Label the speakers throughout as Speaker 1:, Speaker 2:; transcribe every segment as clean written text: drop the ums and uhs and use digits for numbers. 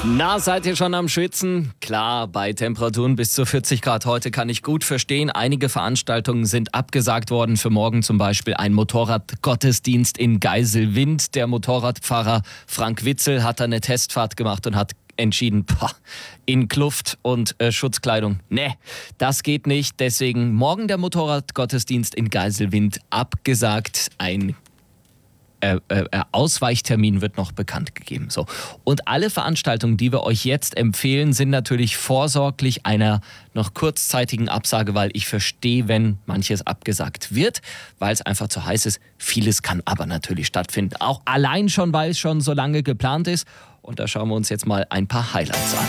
Speaker 1: Na, seid ihr schon am Schwitzen? Klar, bei Temperaturen bis zu 40 Grad heute kann ich gut verstehen. Einige Veranstaltungen sind abgesagt worden. Für morgen zum Beispiel ein Motorradgottesdienst in Geiselwind. Der Motorradfahrer Frank Witzel hat da eine Testfahrt gemacht und hat entschieden, in Kluft und Schutzkleidung. Nee, das geht nicht. Deswegen morgen der Motorradgottesdienst in Geiselwind abgesagt. Ein Ausweichtermin wird noch bekannt gegeben. So. Und alle Veranstaltungen, die wir euch jetzt empfehlen, sind natürlich vorsorglich einer noch kurzzeitigen Absage, weil ich verstehe, wenn manches abgesagt wird, weil es einfach zu heiß ist. Vieles kann aber natürlich stattfinden. Auch allein schon, weil es schon so lange geplant ist. Und da schauen wir uns jetzt mal ein paar Highlights an.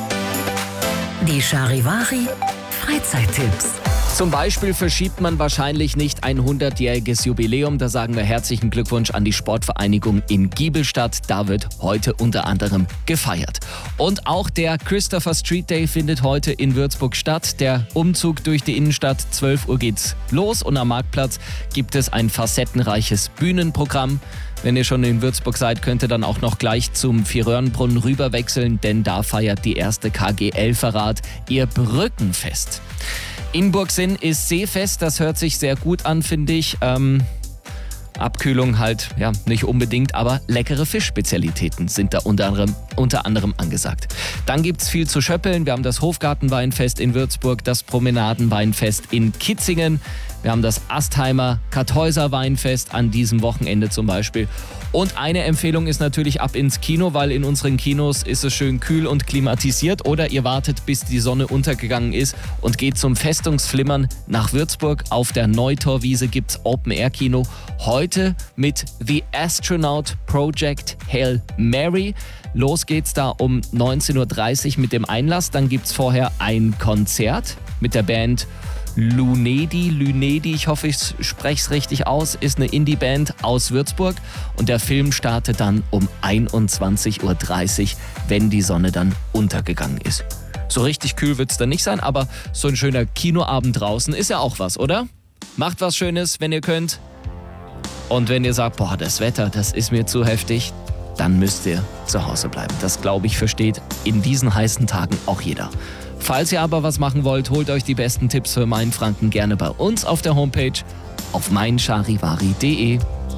Speaker 2: Die Charivari Freizeittipps.
Speaker 1: Zum Beispiel verschiebt man wahrscheinlich nicht ein 100-jähriges Jubiläum. Da sagen wir herzlichen Glückwunsch an die Sportvereinigung in Giebelstadt. Da wird heute unter anderem gefeiert. Und auch der Christopher Street Day findet heute in Würzburg statt. Der Umzug durch die Innenstadt, 12 Uhr geht's los. Und am Marktplatz gibt es ein facettenreiches Bühnenprogramm. Wenn ihr schon in Würzburg seid, könnt ihr dann auch noch gleich zum Vierröhrenbrunnen rüberwechseln, denn da feiert die erste KG Elferrad ihr Brückenfest. In Burgsinn ist Seefest, das hört sich sehr gut an, finde ich. Abkühlung halt, ja, nicht unbedingt, aber leckere Fischspezialitäten sind da unter anderem angesagt. Dann gibt's viel zu schöppeln. Wir haben das Hofgartenweinfest in Würzburg, das Promenadenweinfest in Kitzingen. Wir haben das Astheimer Kartäuser Weinfest an diesem Wochenende zum Beispiel. Und eine Empfehlung ist natürlich ab ins Kino, weil in unseren Kinos ist es schön kühl und klimatisiert. Oder ihr wartet, bis die Sonne untergegangen ist und geht zum Festungsflimmern nach Würzburg. Auf der Neutorwiese gibt's Open-Air-Kino. Heute mit The Astronaut Project Hail Mary. Los geht's da um 19.30 Uhr mit dem Einlass. Dann gibt's vorher ein Konzert mit der Band Lunedi, ich hoffe, ich spreche es richtig aus, ist eine Indie-Band aus Würzburg und der Film startet dann um 21.30 Uhr, wenn die Sonne dann untergegangen ist. So richtig kühl wird es dann nicht sein, aber so ein schöner Kinoabend draußen ist ja auch was, oder? Macht was Schönes, wenn ihr könnt. Und wenn ihr sagt, boah, das Wetter, das ist mir zu heftig, dann müsst ihr zu Hause bleiben. Das, glaube ich, versteht in diesen heißen Tagen auch jeder. Falls ihr aber was machen wollt, holt euch die besten Tipps für Mainfranken gerne bei uns auf der Homepage auf meincharivari.de.